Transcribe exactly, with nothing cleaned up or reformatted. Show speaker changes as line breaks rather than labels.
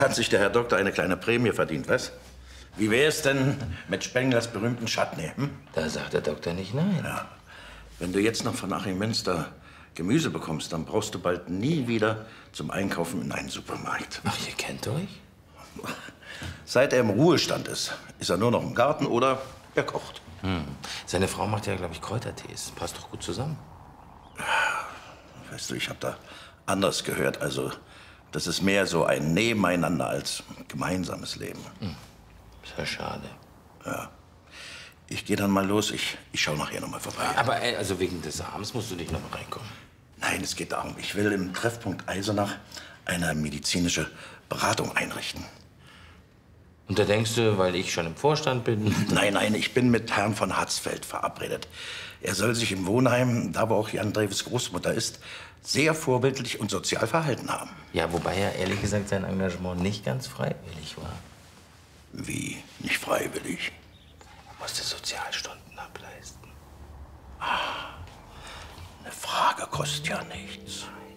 Hat sich der Herr Doktor eine kleine Prämie verdient, was? Wie wäre es denn mit Spenglers berühmten Chutney? Hm?
Da sagt der Doktor nicht nein.
Ja. Wenn du jetzt noch von Achim Münster Gemüse bekommst, dann brauchst du bald nie wieder zum Einkaufen in einen Supermarkt.
Ach, ihr kennt euch?
Seit er im Ruhestand ist, ist er nur noch im Garten oder er kocht.
Hm. Seine Frau macht ja, glaube ich, Kräutertees. Passt doch gut zusammen.
Weißt du, ich habe da anders gehört. Also, das ist mehr so ein Nebeneinander als gemeinsames Leben.
Hm. Ist ja schade.
Ja. Ich gehe dann mal los. Ich, ich schaue nachher noch mal vorbei.
Aber ey, also wegen des Arms musst du nicht noch mal reinkommen.
Nein, es geht darum, ich will im Treffpunkt Eisenach eine medizinische Beratung einrichten.
Und da denkst du, weil ich schon im Vorstand bin?
Nein, nein, ich bin mit Herrn von Hatzfeld verabredet. Er soll sich im Wohnheim, da wo auch Jan Dreves Großmutter ist, sehr vorbildlich und sozial verhalten haben.
Ja, wobei er ehrlich gesagt sein Engagement nicht ganz freiwillig war.
Wie? Nicht freiwillig?
Er musste Sozialstunden ableisten.
Ah, eine Frage kostet ja nichts.